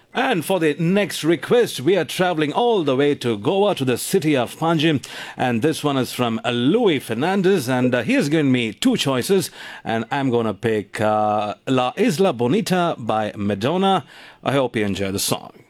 And for the next request, we are traveling all the way to Goa to the city of Panjim. And this one is from Louis Fernandez. And he has given me two choices. And I'm going to pick La Isla Bonita by Madonna. I hope you enjoy the song.